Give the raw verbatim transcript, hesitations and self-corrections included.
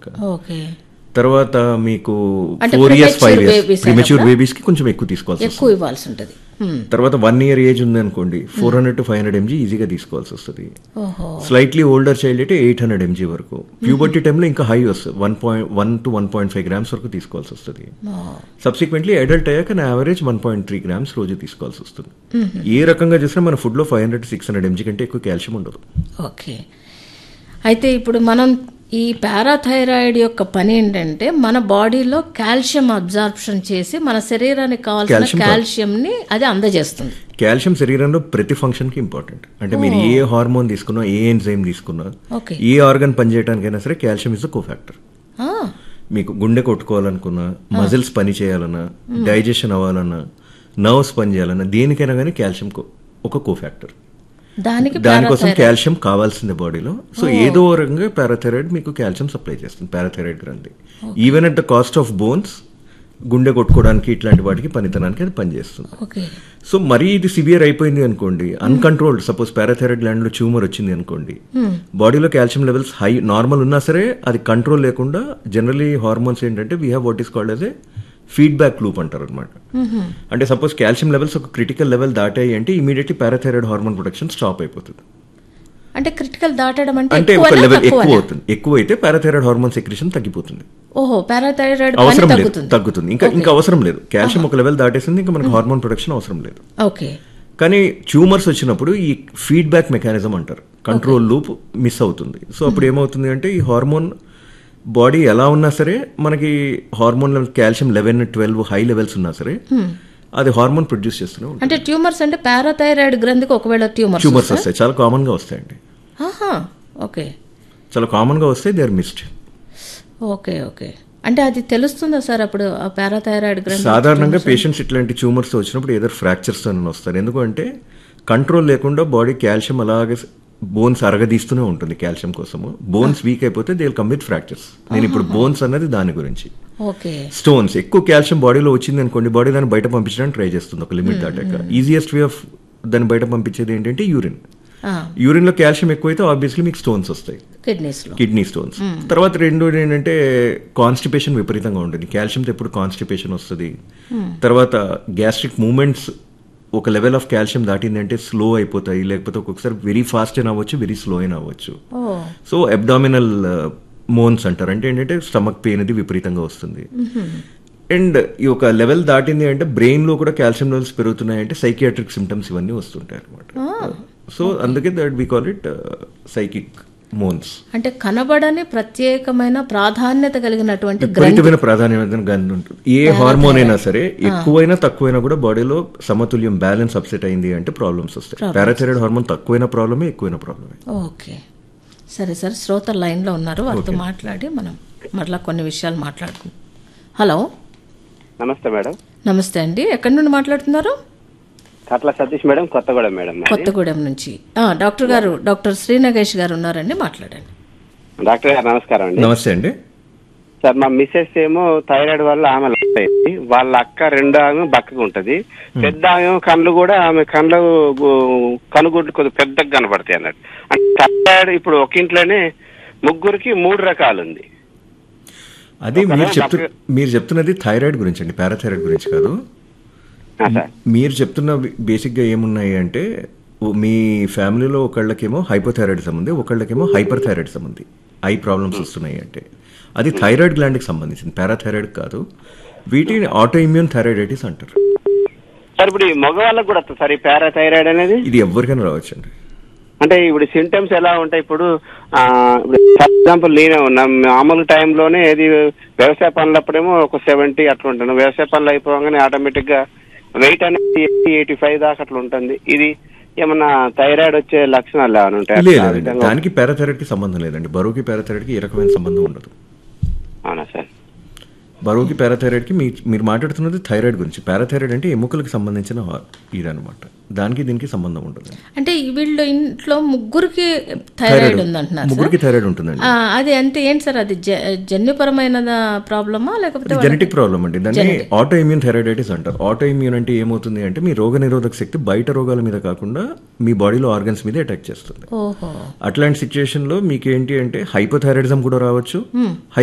దాకా. ఓకే. తర్వాత మీకు అంటే four years five years babies premature అయినప్పుడా? Babies కి కొంచెం ఎక్కువ తీసుకోవాల్సి ఎక్కువ వస్తుంది. ఇవ్వాల్సి ఉంటుంది. తర్వాత వన్ ఇయర్ ఏజ్ ఉంది అనుకోండి four hundred to five hundred MG ఈజీగా తీసుకోవాల్సి వస్తుంది. ఓహో. స్లైట్లీ ఓల్డర్ చైల్డ్ అయితే ఎయిట్ హండ్రెడ్ ఎంజీ వరకు. ప్యూబర్టీ టైంలో ఇంకా హై వస్తుంది, one point one to one point five grams వరకు తీసుకోవాల్సి వస్తుంది. సబ్సిక్వెంట్లీ అడల్ట్ అయ్యాక నా average one point three grams రోజు తీసుకోవాల్సి వస్తుంది. ఏ రకంగా చూసినా మన ఫుడ్లో five hundred six hundred MG కంటే ఎక్కువ కాల్షియం ఉండదు. ఓకే. అయితే ఇప్పుడు మనం ఈ పారాథైరాయిడ్ యొక్క పని ఏంటంటే మన బాడీలో కాల్షియం అబ్జార్ప్షన్ చేసి మన శరీరానికి కావాల్సిన Calcium కాదు. కాల్షియంని అది అందజేస్తుంది. కాల్షియం శరీరంలో ప్రతి ఫంక్షన్ కి ఇంపార్టెంట్. అంటే మీరు ఏ హార్మోన్ తీసుకున్నా, ఏ ఎంజైమ్ తీసుకున్నా, ఓకే. ఏ ఆర్గన్ పనిచేయడానికైనా సరే కాల్షియం ఇస్ కో ఫ్యాక్టర్. ఆ, మీకు గుండె కొట్టుకోవాలనుకున్నా, మజిల్స్ పని చేయాలన్నా, డైజెషన్ అవ్వాలన్నా, నర్వ్స్ పని చేయాలన్నా, దేనికైనా కానీ కాల్షియం ఒక కో ఫ్యాక్టర్. దానికి దానికోసం కాల్షియం కావాల్సిందే బాడీలో. సో ఏదో రకంగా పారాథైరాయిడ్ మీకు కాల్షియం సప్లై చేస్తుంది, పారాథైరాయిడ్ గ్రంథి. Even at the cost of bones, గుండె కొట్టుకోవడానికి ఇట్లాంటి వాటికి పనితనానికి అది పనిచేస్తుంది. ఓకే. సో మరీ ఇది సివియర్ అయిపోయింది అనుకోండి, అన్కంట్రోల్డ్, సపోజ్ పారాథైరాయిడ్ గ్లాండ్ లో ట్యూమర్ వచ్చింది అనుకోండి, బాడీలో కాల్షియం లెవెల్స్ హై నార్మల్ ఉన్నా సరే అది కంట్రోల్ లేకుండా జనరలీ హార్మోన్స్ ఏంటంటే we have what is called as a feedback loop అంటారు అనమాట. అంటే సపోజ్ కాల్షియం లెవెల్స్ ఒక క్రిటికల్ లెవెల్ దాటాయి అంటే immediately parathyroid hormone production stop అయిపోతుంది. అంటే క్రిటికల్ దాటడం అంటే అంటే ఒక ఎక్కువనా, లెవెల్ ఎక్కువ తక్కువనా? అవుతుంది. ఎక్కువ అయితే పారాథైరాయిడ్ హార్మోన్ సెక్రేషన్ తగ్గిపోతుంది, ఓహో, పారాథైరాయిడ్ అవసరం లేదు, తగ్గుతుంది. తగ్గుతుంది. ఇంకా ఇంకా అవసరం లేదు. కాల్షియం ఒక లెవెల్ దాటేసింది, ఇంకా మనకు హార్మోన్ ప్రొడక్షన్ అవసరం లేదు. ఓకే. కానీ ట్యూమర్స్ వచ్చినప్పుడు ఈ ఫీడ్బ్యాక్ మెకానిజం అంటారు, కంట్రోల్ లూప్ మిస్ అవుతుంది. సో అప్పుడు ఏమవుతుంది అంటే ఈ హార్మోన్ బాడీ ఎలా ఉన్నా సరే మనకి hormone level calcium eleven twelve high levels ఉన్నా సరే అది హార్మోన్ ప్రొడ్యూస్ చేస్తూనే ఉంటుంది. అంటే ట్యూమర్స్ అంటే పారాథైరాయిడ్ గ్రంథికి ఒకవేళ ట్యూమర్స్ ట్యూమర్స్ వస్తాయి, చాలా కామన్ గా వస్తాయండి, ఆహా, ఓకే. చాలా కామన్ గా వస్తాయి. They are missed. Okay. Okay. అంటే అది తెలుస్తుందా సార్ అప్పుడు ఆ పారాథైరాయిడ్ గ్రంథి? సాధారణంగా పేషెంట్స్ ఇట్లాంటి ట్యూమర్స్ వచ్చినప్పుడు ఏదో ఫ్రాక్చర్స్ అని వస్తారు. ఎందుకంటే కంట్రోల్ లేకుండా బాడీ కాల్షియం అలాగే బోన్స్ అరగదీస్తూనే ఉంటుంది కాల్షియం కోసము. బోన్స్ వీక్ అయిపోతే they will come with fractures. నేను ఇప్పుడు బోన్స్ అన్నది దాని గురించి. ఓకే. స్టోన్స్ ఎక్కువ కాల్షియం బాడీలో వచ్చింది అనుకోండి, బాడీ దాన్ని బయట పంపించడానికి ట్రై చేస్తుంది ఒక లిమిట్ దాటాక. ఈజియెస్ట్ వే ఆఫ్ దాన్ని బయట పంపించేది ఏంటంటే యూరిన్. యూరిన్ లో కాల్షియం ఎక్కువైతే ఆబ్వియస్లీ మీకు స్టోన్స్ వస్తాయి, కిడ్నీస్ లో కిడ్నీ స్టోన్స్. తర్వాత రెండు ఏంటంటే కాన్స్టిపేషన్ విపరీతంగా ఉంటుంది. కాల్షియంతో ఎప్పుడు కాన్స్టిపేషన్ వస్తుంది. తర్వాత గ్యాస్ట్రిక్ మూమెంట్స్ ఒక లెవెల్ ఆఫ్ కాల్షియం దాటిందంటే స్లో అయిపోతాయి, లేకపోతే ఒక్కొక్కసారి వెరీ ఫాస్ట్ అయినా అవ్వచ్చు, వెరీ స్లో అయినా అవ్వచ్చు. సో అబ్డామినల్ మోన్స్ అంటారు. అంటే ఏంటంటే స్టమక్ పెయిన్ అది విపరీతంగా వస్తుంది. అండ్ ఈ ఒక లెవెల్ దాటింది అంటే బ్రెయిన్ లో కూడా కాల్షియం లెవెల్స్ పెరుగుతున్నాయి అంటే సైకియాట్రిక్ సిమ్టమ్స్ ఇవన్నీ వస్తుంటాయి అనమాట. సో అందుకే that we call it psychic మోన్స్. అంటే కనబడని ప్రత్యేకమైన ప్రాధాన్యత కలిగినటువంటి విపరీతమైన ప్రాధాన్యత గ్రంథి ఉంటుంది. ఏ హార్మోన్ అయినా సరే ఎక్కువైనా తక్కువైనా కూడా బాడీలో సమతుల్యం బ్యాలెన్స్ అప్సెట్ అయింది అంటే ప్రాబ్లమ్స్ వస్తాయి. పారాథైరాయిడ్ హార్మోన్ తక్కువైనా ప్రాబ్లమే, ఎక్కువైనా ప్రాబ్లమే. ఓకే. సరే సార్, శ్రోత లైన్ లో ఉన్నారు, వారితో మాట్లాడి మనం మరలా కొన్ని విషయాలు మాట్లాడుకుందాం. హలో, నమస్తే మేడం. నమస్తే అండి, ఎక్కడి నుండి మాట్లాడుతున్నారు? కట్ల సతీష్ మేడం, కొత్తగూడెం మేడం. కొత్తగూడెం నుంచి. డాక్టర్ గారు, డాక్టర్ శ్రీ నగేష్ గారు ఉన్నారండి, మాట్లాడండి. డాక్టర్ గారు నమస్కారం అండి. నమస్తే అండి సార్, మా మిస్సెస్ ఏమో థైరాయిడ్ వల్ల ఆమె అయింది, వాళ్ళ అక్క రెండు ఆమె బక్కగా ఉంటది, పెద్ద ఆమె కళ్ళు కూడా ఆమె కళ్ళు కనుగుడ్లు కొద్దిగా పెద్దగా కనబడతాయి అన్నట్టు. అంటే థైరాయిడ్ ఇప్పుడు ఒక ఇంట్లోనే ముగ్గురికి మూడు రకాలు ఉంది. అది మీరు చెప్తు మీరు చెప్తున్నది థైరాయిడ్ గురించి అండి, పారాథైరాయిడ్ గురించి కాదు. మీరు చెప్తున్న బేసిక్గా ఏమున్నాయి అంటే మీ ఫ్యామిలీలో ఒకళ్ళకేమో హైపోథైరాయిడిజం ఉంది, ఒకళ్ళకేమో హైపర్ థైరాయిడిజం ఉంది, ఐ ప్రాబ్లమ్స్ వస్తున్నాయి అంటే అది థైరాయిడ్ గ్లాండ్కి సంబంధించింది, పారాథైరాయిడ్ కాదు. వీటిని ఆటో ఇమ్యూన్ థైరాయిడైటిస్ అంటారు. సార్ ఇప్పుడు మగవాళ్ళకు కూడా సార్ ఈ పారాథైరాయిడ్ అనేది ఇది ఎవరికైనా రావచ్చు అండి. అంటే ఇప్పుడు సింటమ్స్ ఎలా ఉంటాయి? ఇప్పుడు ఫర్ ఎగ్జాంపుల్ నేనే ఉన్నా, మామూలు టైంలోనే ఏది వ్యవసాయ పనులప్పుడేమో ఒక సెవెంటీ అట్లా ఉంటాను, వ్యవసాయ పనులు అయిపోగానే ఆటోమేటిక్ గా వెయిట్ అనేది ఎయిటీ ఎయిటీ ఫైవ్ దాకా అట్లా ఉంటుంది. ఇది ఏమన్నా థైరాయిడ్ వచ్చే లక్షణాలు ఏమైనా ఉంటాయి? దానికి పారాథైరాయిడ్ కి సంబంధం లేదండి, బరువుకి పారాథైరాయిడ్ కి ఏ రకమైన సంబంధం ఉండదు. అవునా సార్? బరువుకి పారాథైరాయిడ్ కి మీరు మాట్లాడుతున్నది థైరాయిడ్ గురించి. పారాథైరాయిడ్ అంటే ఎముకలకు సంబంధించిన ఇదనమాట, దానికి దీనికి సంబంధం ఉండదు. అంటే వీళ్ళు ఇంట్లో ముగ్గురికి థైరాయిడ్ ఉందంటున్నారు. ముగ్గురికి థైరాయిడ్ ఉంటుందండి. అది అంటే ఏంటి సార్, అది జన్యుపరమైన ప్రాబ్లమా లేకపోతే జెనెటిక్ ప్రాబ్లమ్ అండి. దాన్ని ఆటో ఇమ్యూన్ థైరాయిడైటిస్ అంటారు. ఆటో ఇమ్యూన్ అంటే ఏమవుతుంది అంటే మీ రోగ నిరోధక శక్తి బయట రోగాల మీద కాకుండా మీ బాడీలో ఆర్గన్స్ మీద అటాక్ చేస్తుంది. ఓహో. అట్లాంటి సిచ్యువేషన్ లో మీకు ఏంటి అంటే హైపోథైరాయిడిజం కూడా రావచ్చు,